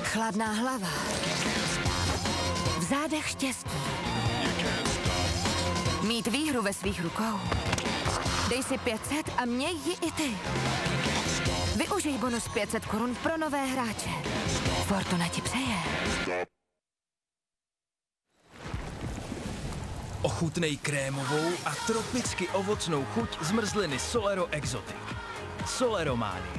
Chladná hlava. V zádech štěstí. Mít výhru ve svých rukou. Dej si 500 a měj ji i ty. Využij bonus 500 korun pro nové hráče. Fortuna ti přeje. Ochutnej krémovou a tropicky ovocnou chuť zmrzliny Solero Exotic. Solero Mania.